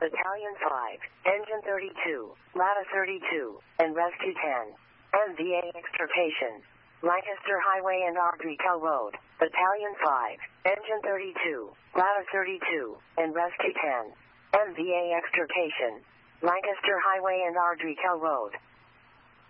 Battalion 5, Engine 32, Lada 32, and Rescue 10. MVA extirpation. Lancaster Highway and Ardrey-Kell Road, Battalion 5, Engine 32, Lada 32, and Rescue 10. MVA extirpation. Lancaster Highway and Ardrey-Kell Road,